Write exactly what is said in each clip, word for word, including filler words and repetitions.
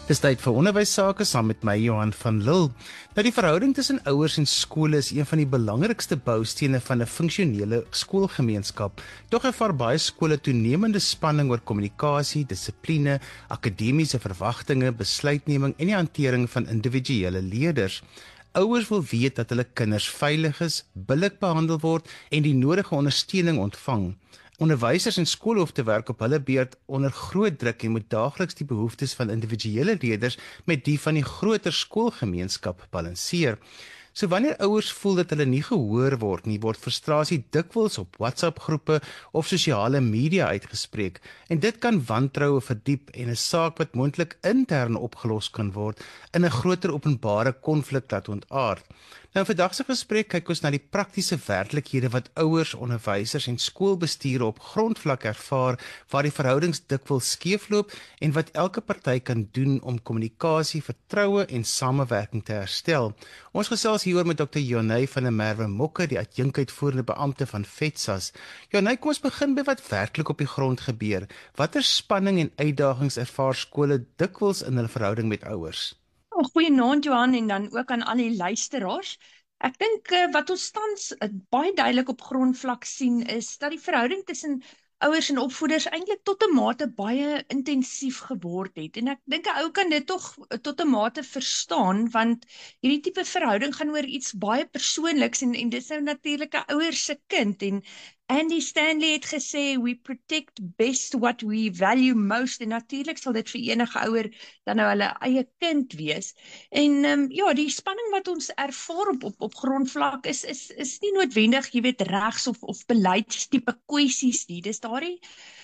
Dis tyd vir onderwys sake saam met my Johan van Lille. Nou die verhouding tussen ouers en skole is een van die belangrikste boustene van 'n funksionele skoolgemeenskap. Tog ervaar baie skole toenemende spanning oor kommunikasie, dissipline, akademiese verwagtinge, besluitneming en die hantering van individuele leerders. Ouers wil weet dat hulle kinders veilig is, billik behandel word en die nodige ondersteuning ontvang. Onderwysers en skole hoef te werk op hulle beurt onder groot druk en moet daagliks die behoeftes van individuele leerders met die van die groter skoolgemeenskap balanseer. So wanneer ouers voel dat hulle nie gehoor word nie, word frustrasie dikwels op WhatsApp-groepe of sosiale media uitgespreek en dit kan wantroue verdiep en 'n saak wat moontlik intern opgelos kan word in 'n groter openbare konflik laat ontaard. Nou in vandag se gesprek kyk ons na die praktiese werklikhede wat ouers, onderwysers en skoolbestuure op grondvlak ervaar waar die verhoudings dikwels skeefloop en wat elke party kan doen om kommunikasie, vertroue en samewerking te herstel. Ons gesels hieroor met dokter Jonay van der Merwe Mokke, die adjunkuitvoerende beampte van FETSAS. Jonay, kom ons begin by wat werklik op die grond gebeur. Watter spanning en uitdagings ervaar skole dikwels in hulle verhouding met ouers? Oh, goeienaand Johan en dan ook aan al die luisteraars. Ek dink uh, wat ons tans uh, baie duidelik op grondvlak sien is dat die verhouding tussen ouers en opvoeders eintlik tot 'n mate baie intensief geword het. En ek dink 'n ou kan dit tog uh, tot 'n mate verstaan want hierdie tipe verhouding gaan oor iets baie persoonliks en en dis nou natuurlik 'n ouer se kind en Andy Stanley het gesê, we protect best what we value most, en natuurlik sal dit vir enige ouer dan nou hulle eie kind wees. En um, ja, die spanning wat ons ervaar op, op, op grondvlak is, is, is nie noodwendig, jy weet, regs of, of beleidstipe kwessies nie. Dis daardie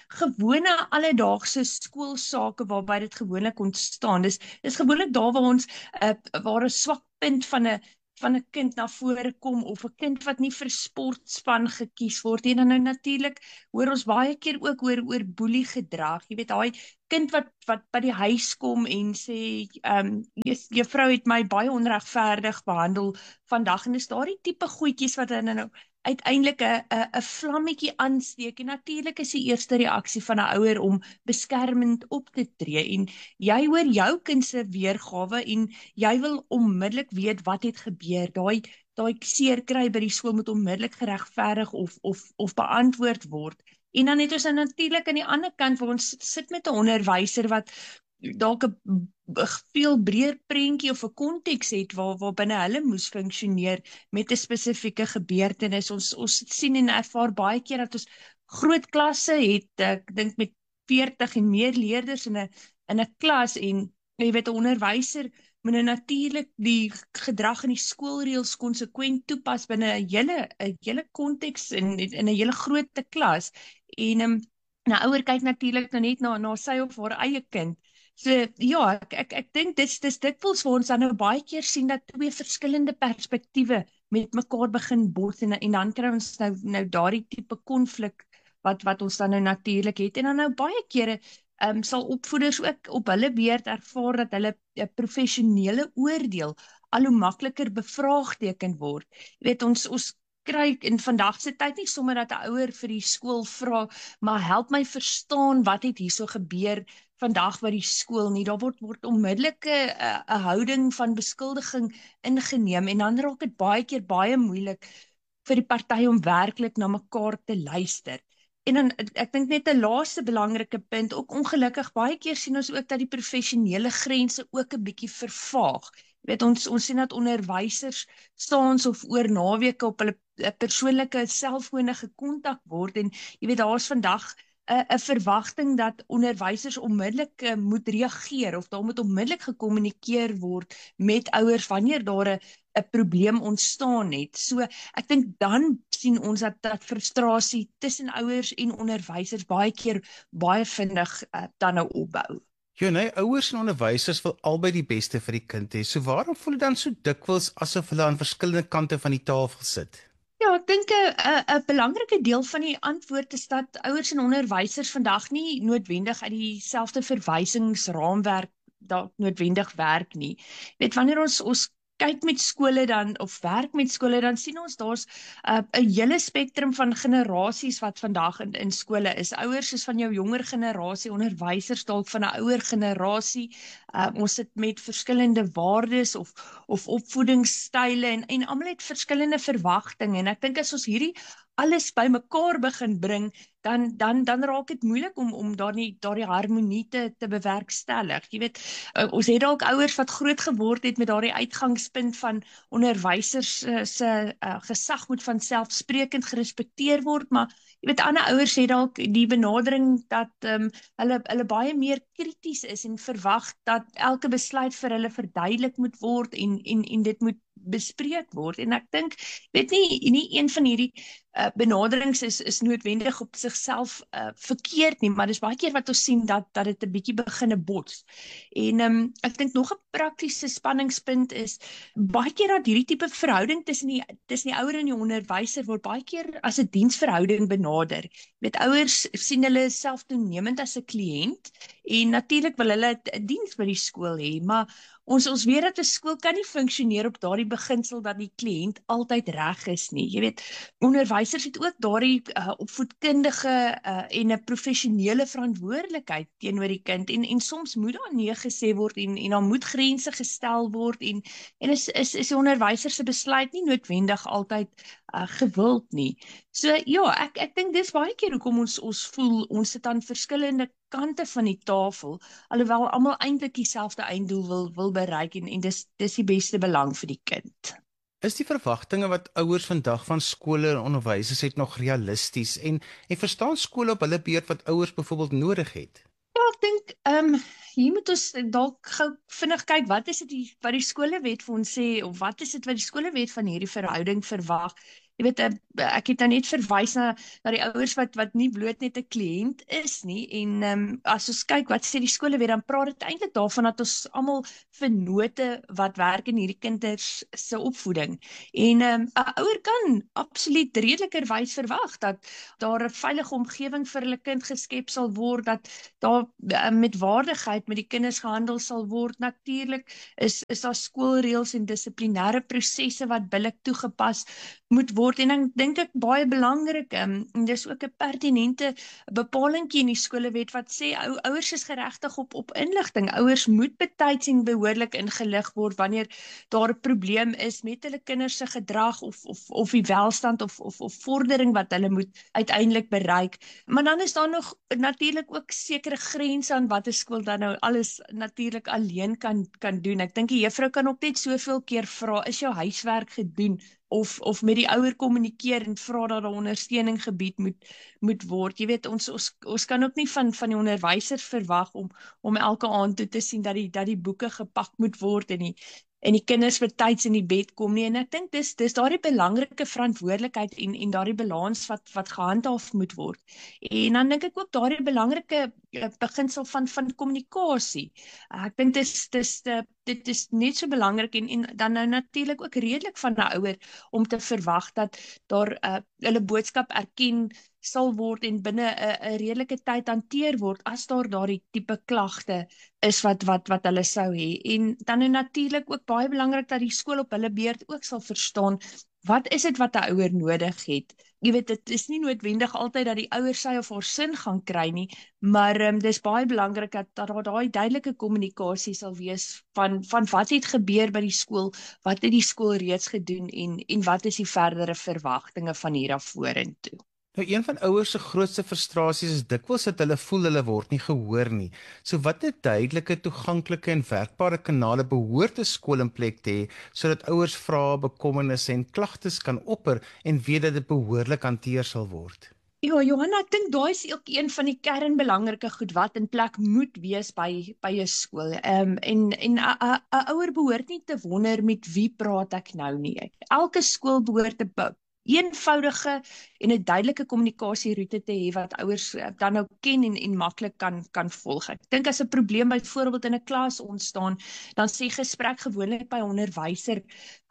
gewone alledaagse skoolsake waarby dit gewoonlik ontstaan. Dis, dis gewoonlik daar waar ons, uh, waar 'n swak punt van 'n van 'n kind na vore kom of 'n kind wat nie vir sportspan gekies word en dan nou natuurlik hoor ons baie keer ook oor oor boelie gedrag. Jy weet daai kind wat wat by die huis kom en sê ehm um, juffrou het my baie onregverdig behandel vandag en dis daardie tipe goedjies wat dan nou uiteindelik 'n 'n 'n vlammetjie aansteek en natuurlik is die eerste reaksie van 'n ouer om beskermend op te tree en jy hoor jou kind se weergawe en jy wil onmiddellik weet wat het gebeur. Daai daai seer kry by die skool moet onmiddellik geregverdig of of of beantwoord word. En dan het ons dan natuurlik aan die ander kant waar ons sit met 'n onderwyser wat dalk 'n veel breër prentjie of 'n konteks het waar waar binne hulle moes funksioneer met 'n spesifieke gebeurtenis. Ons ons sien en ervaar baie keer dat ons groot klasse het, ek dink met veertig en meer leerders in 'n in 'n klas en jy weet 'n onderwyser moet natuurlik die gedrag in die skoolreëls konsekwent toepas binne 'n hele 'n hele konteks in in 'n hele groot klas. En um, 'n ouer kyk natuurlik nou net na na sy of haar eie kind. So ja, ek ek ek dink dis dis dikwels waar ons dan nou baie keer sien dat twee verskillende perspektiewe met mekaar begin bots en en dan kry ons nou nou daardie tipe konflik wat wat ons dan nou natuurlik het en dan nou baie kere Um, sal opvoeders ook op hulle beurt ervaar dat hulle uh, professionele oordeel al hoe makliker bevraagteken word. Jy weet, ons, ons kry in vandag se tyd nie sommer dat 'n ouer vir die skool vra, maar help my verstaan wat het hierso gebeur vandag by die skool nie. Daar word, word onmiddellike 'n houding van beskuldiging ingeneem en dan raak dit baie keer baie moeilik vir die party om werklik na mekaar te luister. En dan, ek dink net 'n laaste belangrike punt, ook ongelukkig, baie keer sien ons ook dat die professionele grense ook 'n bietjie vervaag. Jy weet, ons, ons sien dat onderwysers saans of oor naweke op hulle persoonlike selfone gekontak word en jy weet, daar is vandag 'n 'n verwagting dat onderwysers onmiddellik uh, moet reageer of daar moet onmiddellik gekommunikeer word met ouers wanneer daar 'n 'n probleem ontstaan het. So ek dink dan sien ons dat dat frustrasie tussen ouers en onderwysers baie keer baie vinnig uh, dan nou opbou. Ja, nee, ouers en onderwysers wil albei die beste vir die kind hê. So waarom voel dit dan so dikwels asof hulle aan verskillende kante van die tafel sit? Ja, ek dink 'n 'n 'n belangrike deel van die antwoord is dat ouers en onderwysers vandag nie noodwendig uit dieselfde verwysingsraamwerk dalk noodwendig werk nie. Weet wanneer ons ons kyk met skole dan, of werk met skole, dan sien ons daar's 'n uh, hele spektrum van generasies wat vandag in, in skole is. Ouers is van jou jonger generasie, onderwysers dalk van 'n ouer generasie. Uh, ons sit met verskillende waardes of of opvoedingsstyle en en almal het verskillende verwagtinge. En ek dink as ons hierdie alles bymekaar begin bring, dan dan dan raak dit moeilik om om daardie daardie harmonie te te bewerkstellig. Jy weet, uh, ons het dalk ouers wat groot geword het met daardie uitgangspunt van onderwysers uh, se uh, gesag moet van selfsprekend gerespekteer word, maar jy weet, ander ouers het dalk die benadering dat um, hulle hulle baie meer krities is en verwag dat elke besluit vir hulle verduidelik moet word en en en dit moet bespreek word. En ek dink, weet nie, nie een van hierdie uh, benaderings is, is noodwendig op sigself uh, verkeerd nie, maar dis baie keer wat ons sien dat, dat dit 'n bietjie beginne bots. En um, ek dink nog 'n praktiese spanningspunt is, baie keer dat hierdie tipe verhouding tussen die, tussen die ouer en die onderwyser word baie keer as 'n diensverhouding benader. Met ouers sien hulle self toenemend as 'n kliënt, en natuurlik wil hulle 'n diens by die skool hê, maar Ons ons weet dat 'n skool kan nie funksioneer op daardie beginsel dat die kliënt altyd reg is nie. Jy weet, onderwysers het ook daardie uh, opvoedkundige uh, en 'n professionele verantwoordelikheid teenoor die kind, en en soms moet daar nee gesê word en en daar moet grense gestel word, en en is is is die onderwyser se besluit nie noodwendig altyd uh, gewild nie. So ja, ek ek dink dis baie keer hoekom ons ons voel ons sit aan verskillende kante van die tafel, alhoewel almal eintlik dieselfde einddoel wil wil bereik, en en dis dis die beste belang vir die kind. Is die verwagtinge wat ouers vandag van skole en onderwysers het nog realisties, en en verstaan skole op hulle beurt wat ouers byvoorbeeld nodig het? Ja, ek dink ehm um, hier moet ons dalk gou vinnig kyk, wat is dit die, wat die skolewet vir ons sê, of wat is dit wat die skolewet van hierdie verhouding verwag? Jy weet, ek het nou net verwys na, na die ouers wat, wat nie bloot net 'n kliënt is nie, en um, as ons kyk wat sê die skolewet, dan praat dit eintlik daarvan dat ons almal vennote wat werk in hierdie kinders se opvoeding. En 'n um, ouer kan absoluut redelikerwys verwag dat daar 'n veilige omgewing vir hulle kind geskep sal word, dat daar uh, met waardigheid met die kinders gehandel sal word. Natuurlik is, is daar skoolreëls en dissiplinêre prosesse wat billik toegepas moet word. En dan dink ek baie belangrik, um, en dis ook 'n pertinente bepalingkie in die skolewet wat sê ou, ouers is geregtig op op inligting. Ouers moet betyds en behoorlik ingelig word wanneer daar 'n probleem is met hulle kinders se gedrag of of of die welstand of of of vordering wat hulle moet uiteindelik bereik. Maar dan is daar nog natuurlik ook sekere grense aan wat 'n skool dan nou alles natuurlik alleen kan kan doen. Ek dink die juffrou kan ook net soveel keer vra, is jou huiswerk gedoen? Of, of met die ouer kommunikeer en vra dat daar ondersteuning gebied moet, moet word. Jy weet, ons, ons, ons kan ook nie van, van die onderwysers verwag om, om elke aand toe te sien dat die, dat die boeke gepak moet word en die, en die kinders betyds in die bed kom nie. En ek dink dis, dis daardie belangrike verantwoordelikheid en, en daardie balans wat, wat gehandhaaf moet word. En dan dink ek ook daardie belangrike beginsel van, van kommunikasie. Ek dink dis, dis de, dit is net so belangrik, en, en dan nou natuurlik ook redelik van 'n ouer om te verwag dat daar uh, hulle boodskap erken sal word en binne 'n 'n redelike tyd hanteer word as daar daardie tipe klagte is wat wat wat hulle sou hê. En dan nou natuurlik ook baie belangrik dat die skool op hulle beurt ook sal verstaan wat is dit wat 'n ouer nodig het. Jy weet, dit is nie noodwendig altyd dat die ouer sy of haar sin gaan kry nie, maar um, dis baie belangrik dat dat daar daai duidelike kommunikasie sal wees van van wat het gebeur by die skool, wat het die skool reeds gedoen en en wat is die verdere verwagtinge van hier af vorentoe. Nou, een van ouers se grootste frustrasies is dikwels dat hulle voel hulle word nie gehoor nie. So watter duidelike, toeganklike en werkbare kanale behoort 'n skool in plek te hê sodat ouers vrae, bekommernisse en klagtes kan opper en weet dat dit behoorlik hanteer sal word? Ja, Johanna, ek dink daai is ook een van die kernbelangrike goed wat in plek moet wees by by 'n skool. Ehm um, en en 'n ouer behoort nie te wonder met wie praat ek nou nie. Elke skool behoort 'n eenvoudige en 'n duidelike kommunikasieroete te hê wat ouers dan nou ken en en maklik kan kan volg. Ek dink as 'n probleem byvoorbeeld in 'n klas ontstaan, dan sê gesprek gewoonlik by onderwyser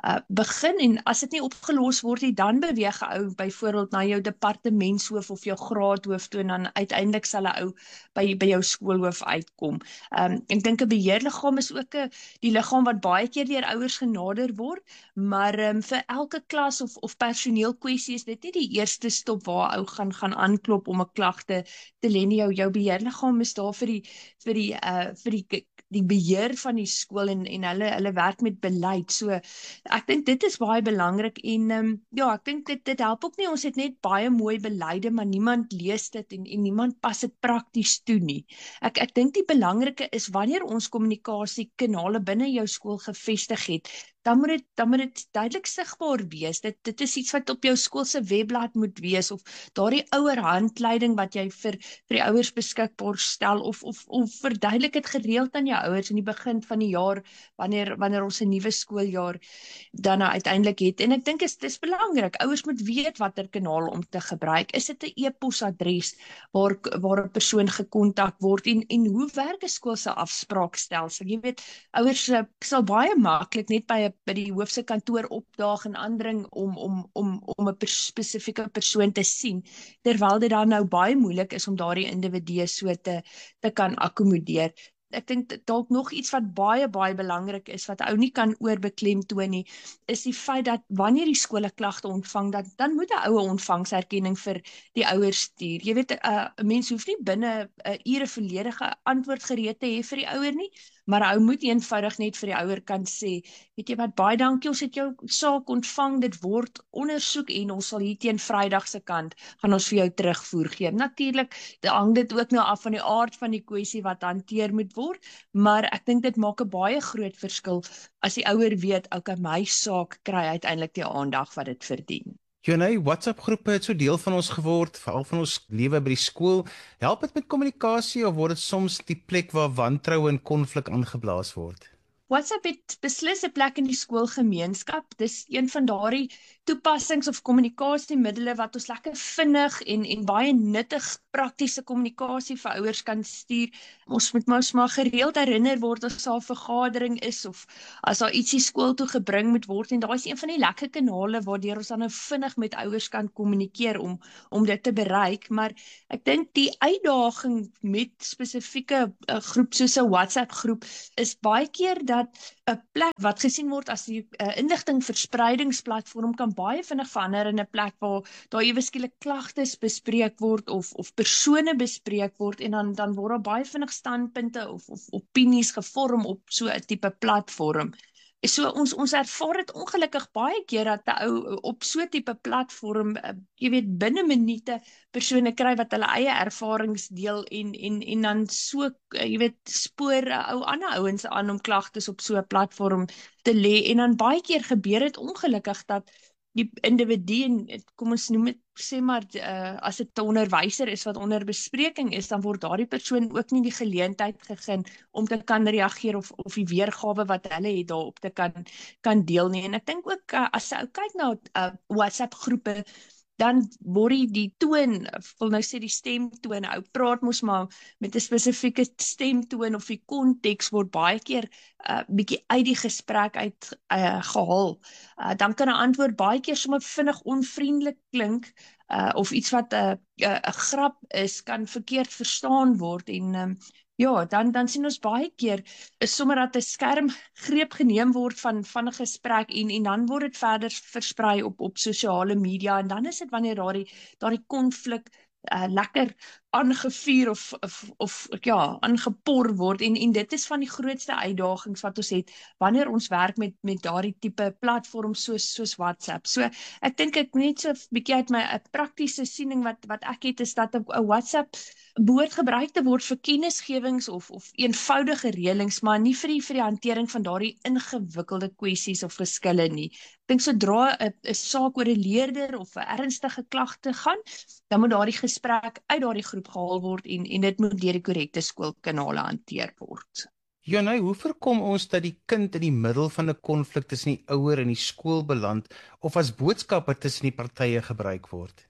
uh, begin, en as dit nie opgelos word nie, dan beweeg 'n ou byvoorbeeld na jou departementshoof of jou graadhoof toe, en dan uiteindelik sal 'n ou by by jou skoolhoof uitkom. Um, ek dink 'n beheerliggaam is ook 'n die liggaam wat baie keer deur ouers genader word, maar um, vir elke klas of of personeelkwessie is dit nie die eerste stop waar ou gaan gaan aanklop om 'n klag te te lê nie. Jou jou beheerliggaam is daar vir die vir die uh vir die die beheer van die skool, en en hulle hulle werk met beleid. So ek dink dit is baie belangrik, en um, ja, ek dink dit dit help ook nie ons het net baie mooi beleide, maar niemand lees dit en en niemand pas dit prakties toe nie. Ek ek dink die belangrike is wanneer ons kommunikasiekanale binne jou skool gevestig het, dan moet dit dan moet dit duidelik sigbaar wees. Dit dit is iets wat op jou skool se webblad moet wees, of daardie ouer handleiding wat jy vir vir die ouers beskikbaar stel, of of of verduidelik dit gereeld aan jou ouers in die begin van die jaar, wanneer wanneer ons 'n nuwe skooljaar dan nou uiteindelik het. En ek dink is dis belangrik. Ouers moet weet watter kanaal om te gebruik. Is dit 'n e-posadres waar waar 'n persoon gekontak word, en en hoe werk 'n skool se afspraakstelsel? Jy weet, ouers uh, sal baie maklik net by 'n by die hoof se kantoor opdaag en aandring om om om om 'n pers spesifieke persoon te sien, terwyl dit dan nou baie moeilik is om daardie individue so te te kan akkommodeer. Ek dink dalk nog iets wat baie baie belangrik is, wat ou nie kan oorbeklemtoon nie, is die feit dat wanneer die skole klagte ontvang, dat dan moet 'n oue ontvangserkenning vir die ouers stuur. Jy weet, 'n uh, mens hoef nie binne 'n uh, ure volledige antwoord gereed te hê vir die ouer nie, maar 'n ou moet eenvoudig net vir die ouer kan sê, weet jy wat, baie dankie, ons het jou saak ontvang, dit word ondersoek en ons sal hier teen Vrydag se kant gaan ons vir jou terugvoer gee. Natuurlik hang dit ook nou af van die aard van die kwessie wat hanteer moet word, maar ek dink dit maak 'n baie groot verskil as die ouer weet, okay, my saak kry uiteindelik die aandag wat dit verdien. Jonay, WhatsApp-groepe het so deel van ons geword, veral van ons lewe by die skool. Help dit met kommunikasie, of word dit soms die plek waar wantroue en konflik aangeblaas word? WhatsApp het beslis 'n plek in die skoolgemeenskap. Dis een van daardie toepassings of kommunikasiemiddele wat ons lekker vinnig en en baie nuttig praktiese kommunikasie vir ouers kan stuur. Ons moet mos maar gereeld herinner word as daar 'n vergadering is, of as daar ietsie skool toe gebring moet word, en daai is een van die lekker kanale waardeur ons dan nou vinnig met ouers kan kommunikeer om om dit te bereik. Maar ek dink die uitdaging met spesifieke uh, groep soos 'n WhatsApp groep is baie keer dat 'n plek wat gesien word as die uh, inligtingverspreidingsplatform kan baie vinnig verander in 'n plek waar daar ewe skielik klagtes bespreek word, of of persone bespreek word, en dan dan word daar baie vinnig standpunte of of opinies gevorm op so 'n tipe platform. So ons ons ervaar dit ongelukkig baie keer dat 'n ou op so 'n tipe platform, uh, jy weet, binne minute persone kry wat hulle eie ervarings deel, en en en dan so, uh, jy weet, spoor 'n ou ander ouens aan om klagtes op so 'n platform te lê, en dan baie keer gebeur dit ongelukkig dat die individu, en kom ons noem dit, sê maar, uh, as dit 'n onderwyser is wat onder bespreking is, dan word daardie persoon ook nie die geleentheid gegee om te kan reageer, of of die weergawe wat hulle het daarop te kan kan deel nie. En ek dink ook, uh, as jy kyk na uh, WhatsApp groepe, dan word die, die toon, wil nou sê die stemtoon, ou praat mos maar met 'n spesifieke stemtoon, of die konteks word baie keer uh, bietjie uit die gesprek uit uh, gehaal. Uh, dan kan 'n antwoord baie keer sommer vinnig onvriendelik klink, uh, of iets wat 'n uh, 'n uh, grap is, kan verkeerd verstaan word, en um, ja, dan dan sien ons baie keer is sommer dat 'n skermgreep geneem word van van 'n gesprek, en en dan word dit verder versprei op op sosiale media, en dan is dit wanneer daardie daardie konflik uh, lekker aangevuur of of of ja, aangepor word, en en dit is van die grootste uitdagings wat ons het wanneer ons werk met met daardie tipe platforms soos soos WhatsApp. So ek dink ek net so 'n bietjie uit my 'n praktiese siening wat wat ek het, is dat 'n WhatsApp behoort gebruik te word vir kennisgewings of of eenvoudige reëlings, maar nie vir die vir die hantering van daardie ingewikkelde kwessies of geskille nie. Ek dink sodra 'n 'n saak oor 'n leerder of 'n ernstige klagte gaan, dan moet daardie gesprek uit daardie groep gehaal word, en en dit moet deur die korrekte skoolkanale hanteer word. Jonay, hoe voorkom ons dat die kind in die middel van 'n konflik tussen die ouer en die skool beland, of as boodskapper tussen die partye gebruik word?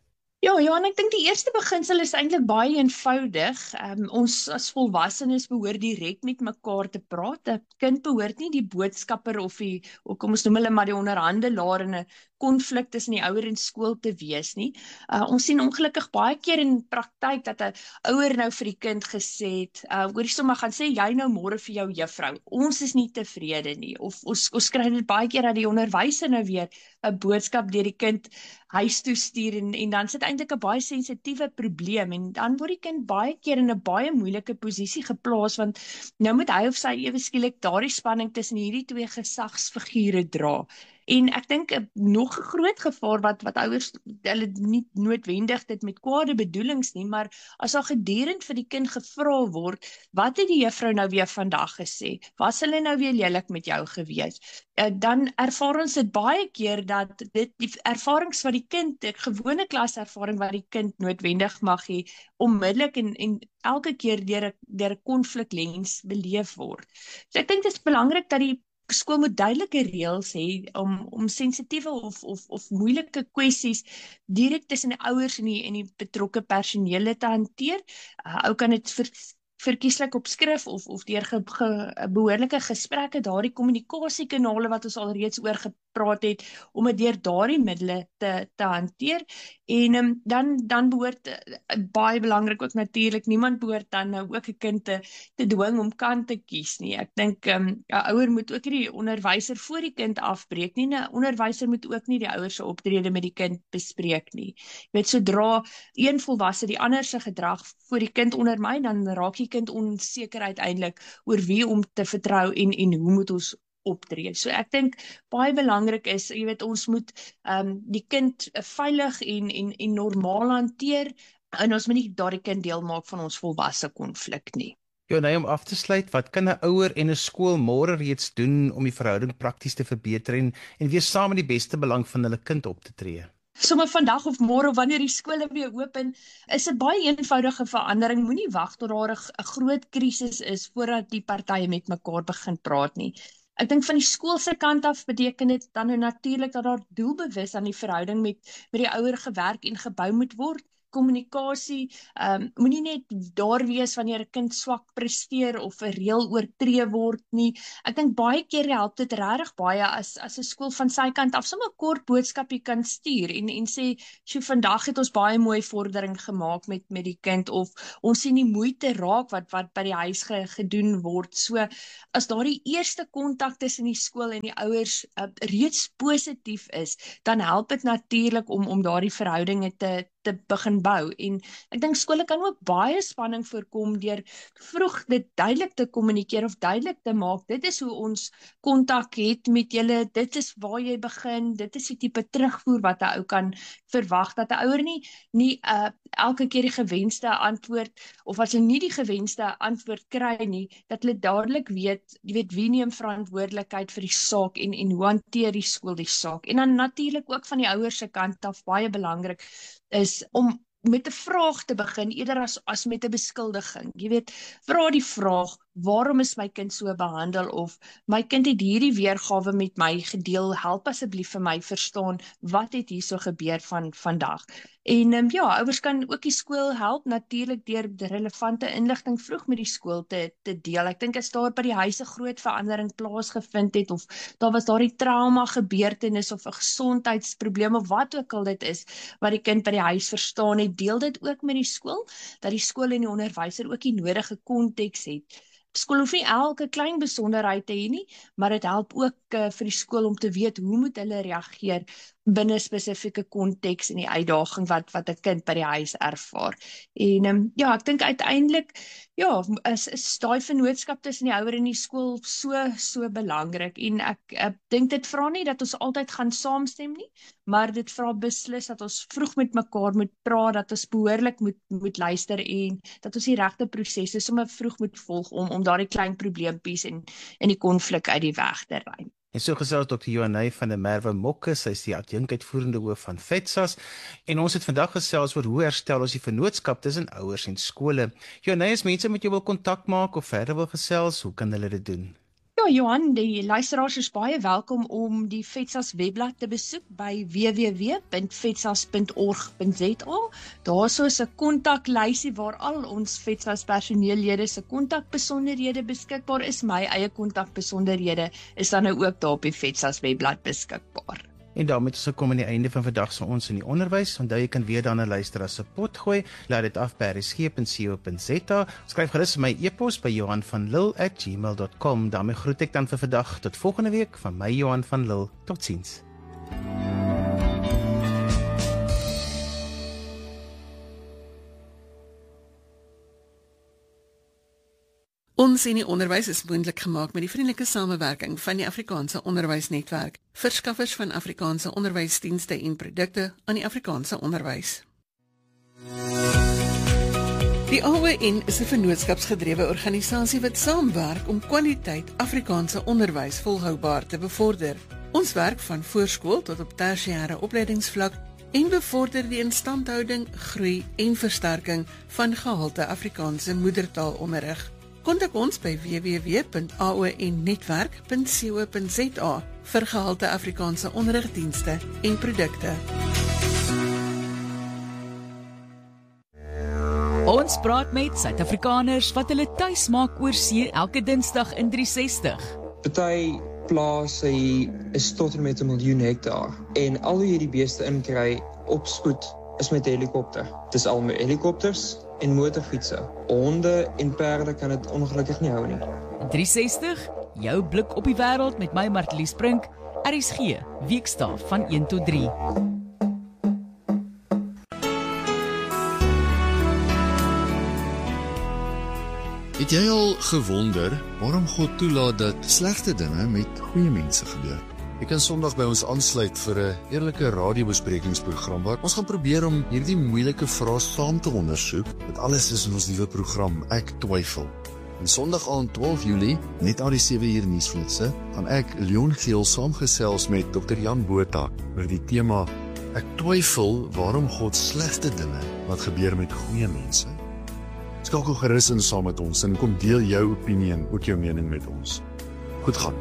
Ja, ja, en ek dink die eerste beginsel is eintlik baie eenvoudig. Um, ons as volwassenes behoort direk met mekaar te praat. 'n Kind behoort nie die boodskapper of die, of kom ons noem hulle maar die onderhandelaar in 'n konflik tussen die ouer en skool te wees nie. Uh, ons sien ongelukkig baie keer in praktyk dat 'n ouer nou vir die kind gesê het, uh, hoor jy sommer gaan sê jy nou môre vir jou juffrou, ons is nie tevrede nie. Of ons ons kry dit baie keer dat die onderwyser nou weer 'n boodskap deur die kind huis toe stuur en, en dan sit eintlik 'n baie sensitiewe probleem en dan word die kind baie keer in 'n baie moeilike posisie geplaas want nou moet hy of sy ewe skielik daardie spanning tussen hierdie twee gesagsfigure dra. En ek dink 'n nog 'n groot gevaar wat wat ouers hulle nie noodwendig dit met kwade bedoelings nie, maar as daar gedurend vir die kind gevra word, wat het die juffrou nou weer vandag gesê? Was hulle nou weer lelik met jou gewees? Uh, dan ervaar ons dit baie keer dat dit die ervarings wat die kind, die gewone klaservaring wat die kind noodwendig mag hê, onmiddellik en, en elke keer deur 'n deur 'n konfliklens beleef word. So ek dink dit is belangrik dat die skool moet duidelike reëls hê om om sensitiewe of of of moeilike kwessies direk tussen die ouers en die en die betrokke personele te hanteer. Uh, ou kan dit vir verkieslik op skrif of of deur ge, ge, behoorlike gesprekke, daardie kommunikasiekanale wat ons al reeds oor gepraat het, om dit deur daardie middele te te hanteer. En um, dan dan behoort uh, baie belangrik ook natuurlik, niemand behoort dan nou ook 'n kind te te dwing om kant te kies nie. Ek dink 'n um, ouer moet ook nie die onderwyser voor die kind afbreek nie. 'n Onderwyser moet ook nie die ouers se optrede met die kind bespreek nie. Jy weet, sodra een volwasse die ander se gedrag voor die kind ondermyn, dan raak die kind onseker uiteindelik oor wie om te vertrou en en hoe moet ons optree. So ek dink baie belangrik is, jy weet, ons moet um, die kind veilig en en en normaal hanteer en ons moet nie daardie kind deel maak van ons volwasse konflik nie. Ja, nou om af te sluit, wat kan 'n ouer en 'n skool môre reeds doen om die verhouding prakties te verbeter en en weer saam met die beste belang van hulle kind op te tree? Sommige vandag of môre of wanneer die skole weer open, is 'n baie eenvoudige verandering. Moenie wag tot daar 'n groot krisis is voordat die partye met mekaar begin praat nie. Ek dink van die skool se kant af beteken dit dan nou natuurlik dat daar doelbewus aan die verhouding met met die ouer gewerk en gebou moet word. Kommunikasie, um, moenie net daar wees wanneer 'n kind swak presteer of 'n reël oortree word nie. Ek dink baie keer help dit regtig baie as as 'n skool van sy kant af sommer 'n kort boodskapie kan stuur en en sê, "Sjoe, vandag het ons baie mooi vordering gemaak met met die kind," of "Ons sien die moeite raak wat wat by die huis ge, gedoen word." So as daardie eerste kontak tussen die skool en die ouers uh, reeds positief is, dan help dit natuurlik om om daardie verhoudinge te te begin bou. En ek dink skole kan ook baie spanning voorkom deur vroeg dit duidelik te kommunikeer of duidelik te maak, dit is hoe ons kontak het met julle, dit is waar jy begin, dit is die tipe terugvoer wat 'n ou kan verwag, dat 'n ouer nie nie uh, elke keer die gewenste antwoord, of as hulle nie die gewenste antwoord kry nie, dat hulle dadelik weet, jy weet, wie neem verantwoordelikheid vir die saak en en hoe hanteer die skool die saak. En dan natuurlik ook van die ouers se kant af baie belangrik is om met 'n vraag te begin eerder as as met 'n beskuldiging. Jy weet, vra die vraag, waarom is my kind so behandel, of my kind het hierdie weergawe met my gedeel, help asseblief vir my verstaan wat het hierso gebeur van vandag. En um, ja, ouers kan ook die skool help natuurlik deur die relevante inligting vroeg met die skool te te deel. Ek dink as daar by die huis 'n groot verandering plaasgevind het, of daar was daardie trauma gebeurtenis of 'n gesondheidsprobleem of wat ook al dit is wat die kind by die huis verstaan het, deel dit ook met die skool, dat die skool en die onderwyser ook die nodige konteks het. Skool hoef nie elke klein besonderheid te hê nie, maar dit help ook uh, vir die skool om te weet hoe moet hulle reageer binne spesifieke konteks en die uitdaging wat wat 'n kind by die huis ervaar. En um, ja, ek dink uiteindelik ja, is is daai vennootskap tussen die ouer en die skool so so belangrik, en ek, ek dink dit vra nie dat ons altyd gaan saamstem nie, maar dit vra beslis dat ons vroeg met mekaar moet praat, dat ons behoorlik moet moet luister en dat ons die regte prosesse sommer vroeg moet volg om om daardie klein probleempies en en die konflik uit die weg te ruim. En so gesels dokter Johanay van der Merwe Mokke, sy is die adjunkuitvoerende hoof van FETSAS, en ons het vandag gesels oor hoe herstel ons die vennootskap tussen ouers en skole. Johanay, as mense met jou wil kontak maak of verder wil gesels, hoe kan hulle dit doen? Ja, Johan, die luisteraars is baie welkom om die FETSAS webblad te besoek by w w w punt fetsas punt org punt z a. Daar is so 'n kontaklysie waar al ons FETSAS personeellede se kontakbesonderhede beskikbaar is. My eie kontakbesonderhede is dan nou ook daar op die FETSAS webblad beskikbaar. En daarmee het ons gekom aan die einde van vandag se ons in die onderwys. Onthou jy kan weer dan 'n luisteraar se pot gooi. Laat dit af by r s g punt co punt z a. Skryf gerus my e-pos by johan van lille at gmail dot com. daarmee groet ek dan vir vandag tot volgende week van my Johan van Lille. Totsiens. Ons in die onderwys is moontlik gemaak met die vriendelike samewerking van die Afrikaanse Onderwysnetwerk, verskaffers van Afrikaanse onderwysdienste en produkte aan die Afrikaanse onderwys. Die A O N is 'n vennootskapsgedrewe organisasie wat saamwerk om kwaliteit Afrikaanse onderwys volhoubaar te bevorder. Ons werk van voorskool tot op tersiêre opleidingsvlak en bevorder die instandhouding, groei en versterking van gehalte Afrikaanse moedertaalonderrig. Kontak ons by w w w punt a o n netwerk punt co punt z a vir gehalte Afrikaanse onderrigdienste en produkte. Ons praat met Suid-Afrikaners wat hulle tuis maak oor see elke Dinsdag in drie sestig. Party plase is tot en met 'n miljoen hektaar en al hoe jy die beeste inkry op spoed is met helikopter. Dis al met helikopters en motorfietsse. Honde en perde kan dit ongelukkig nie hou nie. drie sestig, jou blik op die wêreld met my Martlies Brink, R S G, weekstaaf van een tot drie. Het jy al gewonder waarom God toelaat dat slegte dinge met goeie mense gebeur? Jy kan Sondag by ons aansluit vir 'n eerlike radiobesprekingsprogram waar ons gaan probeer om hierdie moeilike vrae saam te ondersoek. Dit alles is in ons nuwe program Ek Twyfel. En Sondag aand twaalf Julie, net na die sewe uur nuusflitsse, gaan ek Leon Geel saamgesels met dokter Jan Botha oor die tema Ek twyfel waarom God slegte dinge wat gebeur met goeie mense. Skakel gerus in saam met ons en kom deel jou opinie en ook jou mening met ons. Goed gaan.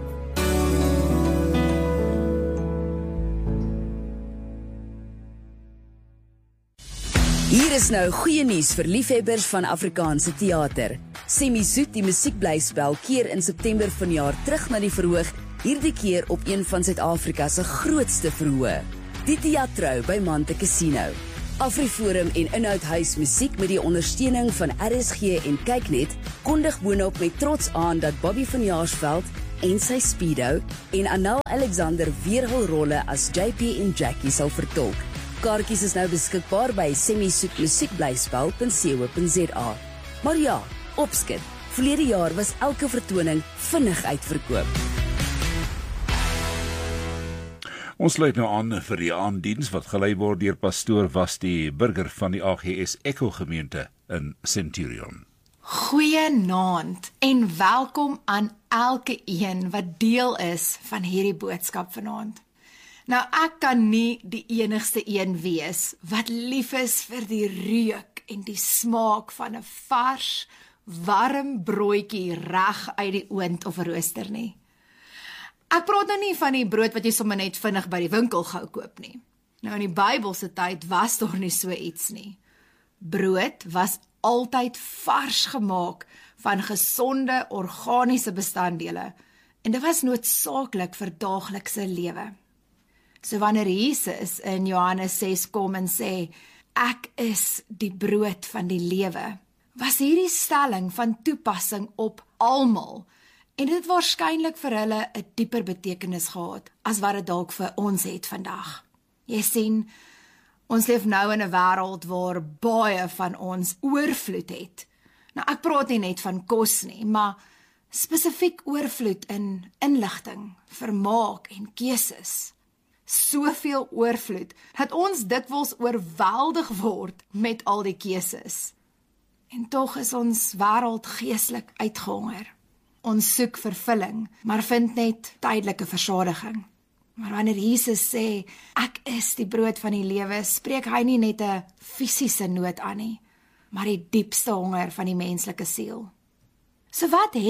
Hier is nou goeie nuus vir liefhebbers van Afrikaanse teater. Semi Soet, die musiekblyspel, keer in September vanjaar terug na die verhoog, hierdie keer op een van Suid-Afrika se grootste verhoë, die Teatro by Mante Casino. AfriForum en Inhoudhuis Musiek met die ondersteuning van R S G en Kyknet kondig boonop met trots aan dat Bobby van Jaarsveld en sy Speedo en Anel Alexander weer hul rolle as J P en Jackie sal vertolk. Kaartjies is nou beskikbaar by semi soet musiekblyspel punt co punt z a. Maar ja, opskit, verlede jaar was elke vertoning vinnig uitverkoop. Ons sluit nou aan vir die aanddiens wat gelei word deur pastoor was die burger van die A G S Echo gemeente in Centurion. Goeienaand en welkom aan elke een wat deel is van hierdie boodskap vanaand. Nou ek kan nie die enigste een wees wat lief is vir die reuk en die smaak van 'n vars, warm broodjie reg uit die oond of rooster nie. Ek praat nou nie van die brood wat jy sommer net vinnig by die winkel gou koop nie. Nou in die Bybelse tyd was daar nie so iets nie. Brood was altyd vars gemaak van gesonde, organiese bestanddele en dit was noodsaaklik vir daaglikse lewe. So wanneer Jesus in Johannes ses kom en sê, ek is die brood van die lewe, was hierdie stelling van toepassing op almal, en dit waarskynlik vir hulle 'n dieper betekenis gehad, as wat dit dalk vir ons het vandag. Jy sien, ons leef nou in 'n wêreld waar baie van ons oorvloed het. Nou ek praat nie net van kos nie, maar spesifiek oorvloed in inligting, vermaak en keuses. Soveel oorvloed, dat ons dikwels oorweldig word met al die keuses. En tog is ons wêreld geestelik uitgehonger. Ons soek vervulling, maar vind net tydelike versadiging. Maar wanneer Jesus sê, ek is die brood van die lewe, spreek hy nie net 'n fisiese nood aan nie, maar die diepste honger van die menslike siel. So wat het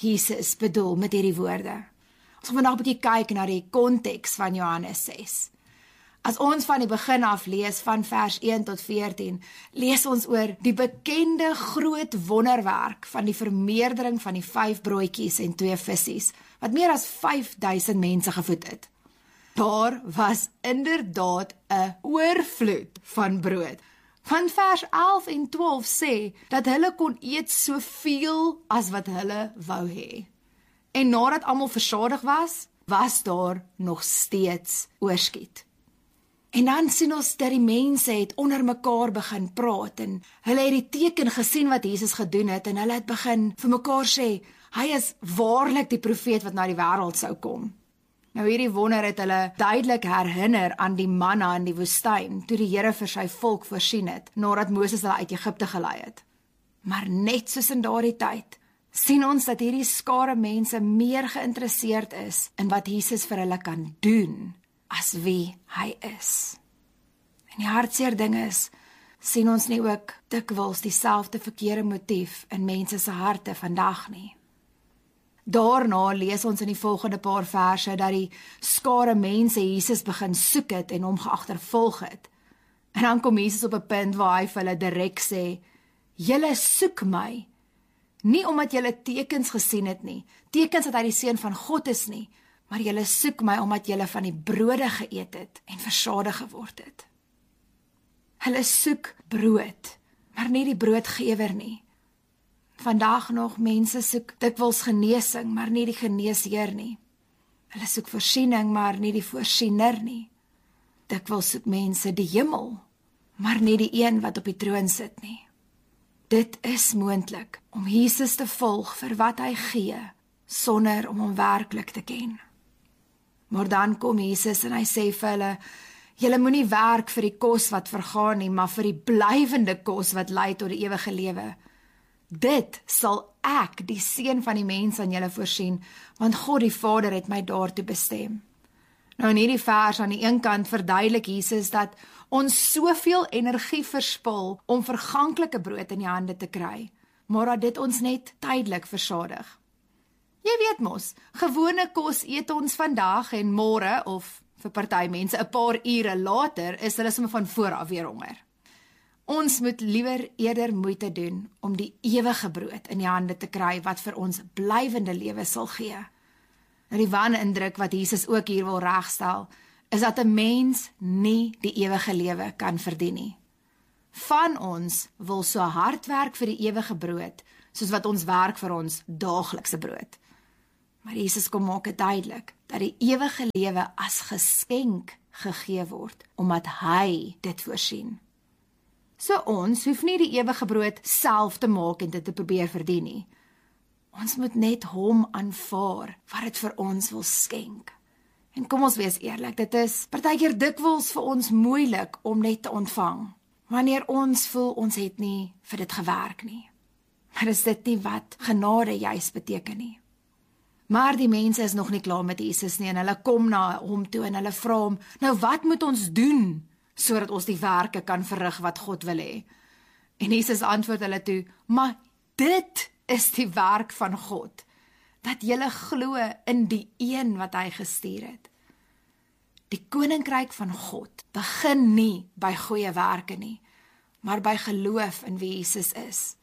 Jesus bedoel met hierdie woorde? Ons gaan vandag 'n bietjie kyk na die konteks van Johannes ses. As ons van die begin af lees, van vers een tot veertien, lees ons oor die bekende groot wonderwerk van die vermeerdering van die vyf broodjies en twee vissies, wat meer as vyf duisend mense gevoed het. Daar was inderdaad 'n oorvloed van brood. Van vers elf en twaalf sê, dat hulle kon eet soveel as wat hulle wou hê. En nadat almal versadig was, was daar nog steeds oorskiet. En dan sien ons dat die mense het onder mekaar begin praat, en hulle het die teken gesien wat Jesus gedoen het, en hulle het begin vir mekaar sê, hy is waarlik die profeet wat na die wêreld sou kom. Nou hierdie wonder het hulle duidelik herinner aan die manna in die woestyn, toe die Here vir sy volk voorsien het, nadat Moses hulle uit Egipte gelei het. Maar net soos in daardie tyd, sien ons dat hierdie skare mense meer geïnteresseerd is in wat Jesus vir hulle kan doen, as wie hy is. En die hartseer ding is, sien ons nie ook dikwels dieselfde verkeerde motief in mense se harte vandag nie. Daarna lees ons in die volgende paar verse dat die skare mense Jesus begin soek het en hom geagtervolg het. En dan kom Jesus op 'n punt waar hy vir hulle direk sê, julle soek my, nie omdat julle tekens gesien het nie, tekens dat hy die seun van God is nie, maar julle soek my omdat julle van die brode geëet het en versadig geword het. Hulle soek brood, maar nie die broodgewer nie. Vandag nog mense soek dikwels genesing, maar nie die geneesheer nie. Hulle soek voorsiening, maar nie die voorsiener nie. Dikwels soek mense die hemel, maar nie die een wat op die troon sit nie. Dit is moontlik om Jesus te volg vir wat hy gee, sonder om hom werklik te ken. Maar dan kom Jesus en hy sê vir hulle, julle moenie werk vir die kos wat vergaan nie, maar vir die blywende kos wat lei tot die ewige lewe. Dit sal ek, die seun van die mens, aan julle voorsien, want God die Vader het my daartoe bestem. Nou in hierdie vers aan die een kant verduidelik Jesus dat ons soveel energie verspil om verganklike brood in die hande te kry, maar dat dit ons net tydelik versadig. Jy weet mos, gewone kos eet ons vandag en môre, of vir party mense 'n paar ure later, is hulle sommer van voor af weer honger. Ons moet liewer eerder moeite doen om die ewige brood in die hande te kry wat vir ons blywende lewe sal gee. Nou die wanindruk wat Jesus ook hier wil regstel, is dat 'n mens nie die ewige lewe kan verdien nie. Van ons wil so hard werk vir die ewige brood, soos wat ons werk vir ons daaglikse brood. Maar Jesus kom maak dit duidelik, dat die ewige lewe as geskenk gegee word, omdat hy dit voorsien. So ons hoef nie die ewige brood self te maak en dit te probeer verdien nie. Ons moet net hom aanvaar, wat dit vir ons wil skenk. En kom ons wees eerlik, dit is partykeer dikwels vir ons moeilik om net te ontvang, wanneer ons voel ons het nie vir dit gewerk nie. Maar is dit nie wat genade juis beteken nie? Maar die mense is nog nie klaar met Jesus nie, en hulle kom na hom toe en hulle vra hom, nou wat moet ons doen, sodat ons die werke kan verrig wat God wil hê? En Jesus antwoord hulle toe, maar dit is die werk van God, dat julle glo in die een wat hy gestuur het. Die koninkryk van God begin nie by goeie werke nie, maar by geloof in wie Jesus is.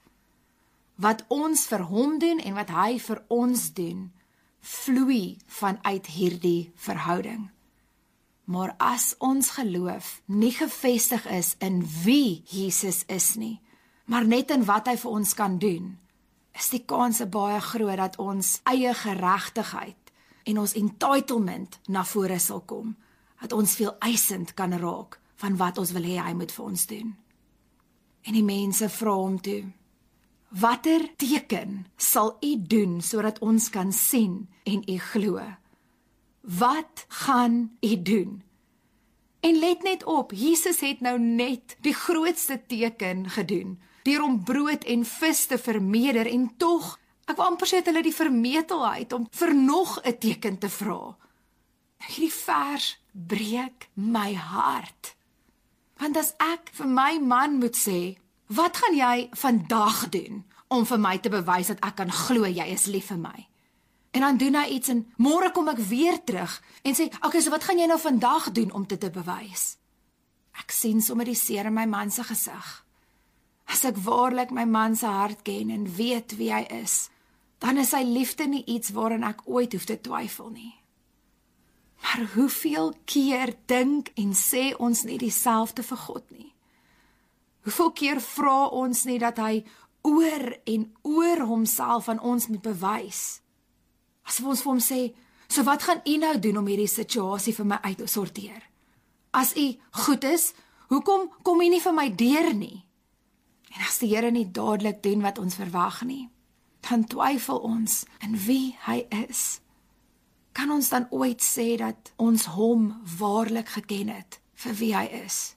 Wat ons vir hom doen en wat hy vir ons doen, vloei vanuit hierdie verhouding. Maar as ons geloof nie gefestig is in wie Jesus is nie, maar net in wat hy vir ons kan doen, is die kans baie groot dat ons eie geregtigheid en ons entitlement na vore sal kom, dat ons veel eisend kan raak van wat ons wil hê hy moet vir ons doen. En die mense vra hom toe, watter teken sal u doen sodat ons kan sien en u glo? Wat gaan u doen? En let net op, Jesus het nou net die grootste teken gedoen, deur om brood en vis te vermeerder, en tog, ek wil amper sê het hulle die vermetelheid om vir nog 'n teken te vra. Hierdie vers breek my hart. Want as ek vir my man moet sê, wat gaan jy vandag doen om vir my te bewys dat ek kan glo jy is lief vir my. En dan doen hy iets en môre kom ek weer terug en sê, okay, so wat gaan jy nou vandag doen om dit te bewys? Ek sien sommer die seer in my man se gesig. As ek waarlik my man se hart ken en weet wie hy is, dan is sy liefde nie iets waarin ek ooit hoef te twyfel nie. Maar hoeveel keer dink en sê ons nie dieselfde vir God nie? Hoeveel keer vra ons nie dat hy oor en oor homself aan ons moet bewys? As ons vir hom sê, so wat gaan u nou doen om hierdie situasie vir my uit te sorteer? As u goed is, hoekom kom u nie vir my deur nie? En as die Here nie dadelik doen wat ons verwag nie, dan twyfel ons in wie hy is. Kan ons dan ooit sê dat ons hom waarlik geken het vir wie hy is?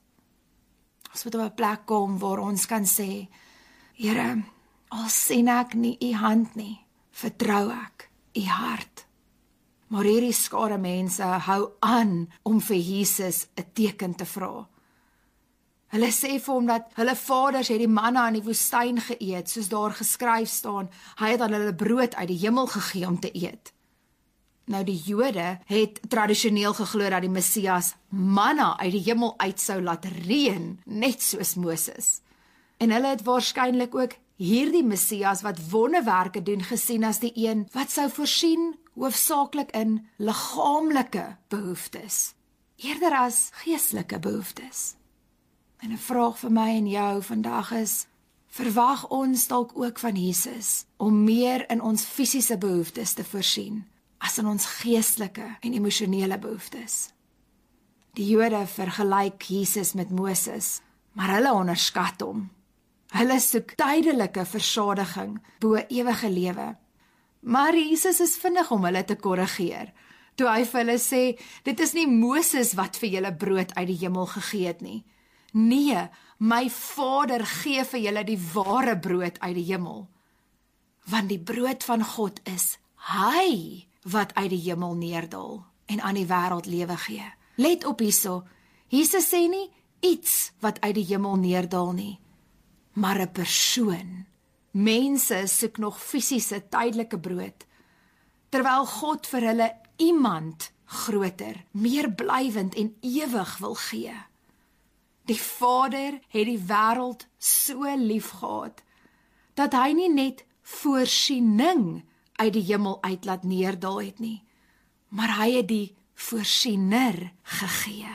Ons moet op 'n plek kom waar ons kan sê, Here, al sien ek nie u hand nie, vertrou ek u hart. Maar hierdie skare mense hou aan om vir Jesus 'n teken te vra. Hulle sê vir hom dat hulle vaders het die manna in die woestyn geëet, soos daar geskryf staan, hy het aan hulle brood uit die hemel gegee om te eet. Nou die Jode het tradisioneel geglo dat die Messias manna uit die hemel uit sou laat reën, net soos Moses. En hulle het waarskynlik ook hierdie Messias wat wonderwerke doen gesien as die een wat sou voorsien hoofsaaklik in liggaamlike behoeftes, eerder as geestelike behoeftes. En 'n vraag vir my en jou vandag is, verwag ons dalk ook van Jesus om meer in ons fisiese behoeftes te voorsien, as in ons geestelike en emosionele behoeftes? Die Jode vergelyk Jesus met Moses, maar hulle onderskat hom. Hulle soek tydelike versadiging bo ewige lewe. Maar Jesus is vinnig om hulle te korrigeer, toe hy vir hulle sê, dit is nie Moses wat vir julle brood uit die hemel gegee het nie. Nee, my Vader gee vir julle die ware brood uit die hemel. Want die brood van God is hy wat uit die hemel neerdal en aan die wêreld lewe gee. Let op hierso, Jesus sê nie iets wat uit die hemel neerdal nie, maar 'n persoon. Mense soek nog fisiese tydelike brood, terwyl God vir hulle iemand groter, meer blywend en ewig wil gee. Die Vader het die wêreld so lief gehad, dat hy nie net voorsiening uit die hemel uit laat neerdal het nie, maar hy het die voorsiener gegee.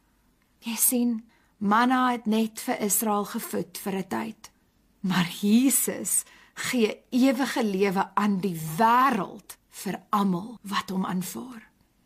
Jy sien, manna het net vir Israel gevoed vir 'n tyd, maar Jesus gee ewige lewe aan die wêreld vir almal wat hom aanvaar.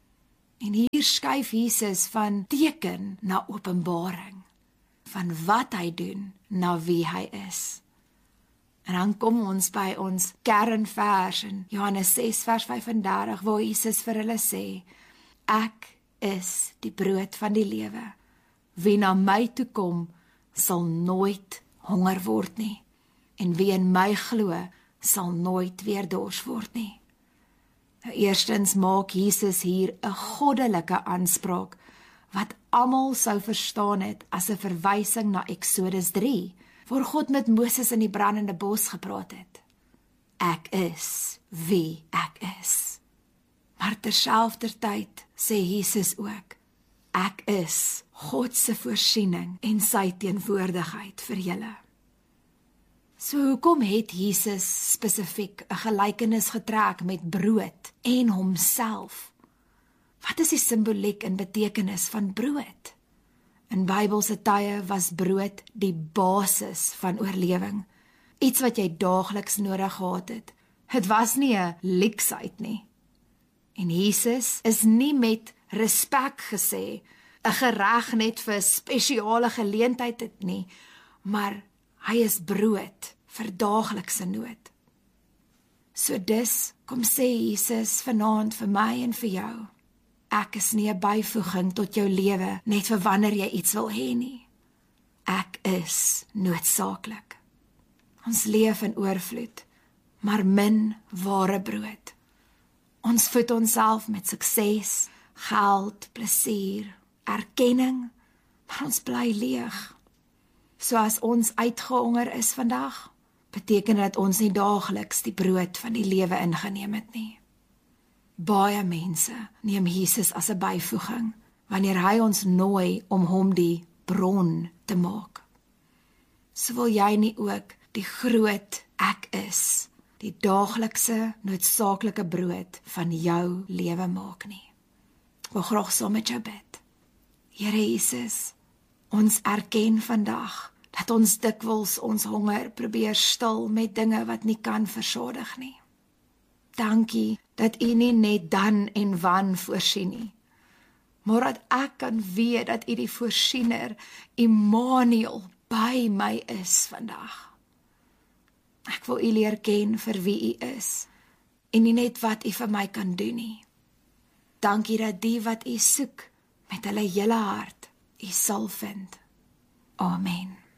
En hier skuif Jesus van teken na openbaring, van wat hy doen na wie hy is. En dan kom ons by ons kernvers in Johannes ses vers vyf en dertig, waar Jesus vir hulle sê, ek is die brood van die lewe. Wie na my toe kom, sal nooit honger word nie. En wie in my glo, sal nooit weer dors word nie. Nou, eerstens maak Jesus hier 'n goddelike aanspraak, wat almal sou verstaan het as 'n verwysing na Eksodus drie, waar God met Moses in die brandende bos gepraat het. Ek is wie ek is. Maar terselfdertyd sê Jesus ook, ek is God se voorsiening en sy teenwoordigheid vir julle. So hoekom het Jesus spesifiek 'n gelykenis getrek met brood en homself? Wat is die simboliek en betekenis van brood? In Bybelse tye was brood die basis van oorlewing, iets wat jy daagliks nodig gehad het. Het was nie 'n leksheid nie. En Jesus is nie met respek gesê 'n gereg net vir spesiale geleentheid het nie, maar hy is brood vir daaglikse nood. So dis, kom sê Jesus vanaand vir my en vir jou, ek is nie 'n byvoeging tot jou lewe net vir wanneer jy iets wil hê nie. Ek is noodsaaklik. Ons leef in oorvloed, maar min ware brood. Ons voed onsself met sukses, geld, plesier, erkenning, maar ons bly leeg. So as ons uitgehonger is vandag, beteken dat ons nie daagliks die brood van die lewe ingeneem het nie. Baie mense neem Jesus as 'n byvoeging, wanneer hy ons nooi om hom die bron te maak. So wil jy nie ook die groot ek is, die daaglikse noodsaaklike brood van jou lewe maak nie. Ek wil graag saam met jou bid. Here Jesus, ons erken vandag dat ons dikwels ons honger probeer stil met dinge wat nie kan versadig nie. Dankie dat U nie net dan en wan voorsien nie, maar dat ek kan weet dat U die voorsiener, Immanuel, by my is vandag. Ek wil U leer ken vir wie U is, en nie net wat U vir my kan doen nie. Dankie dat die wat U soek, met hulle hele hart, U sal vind. Amen.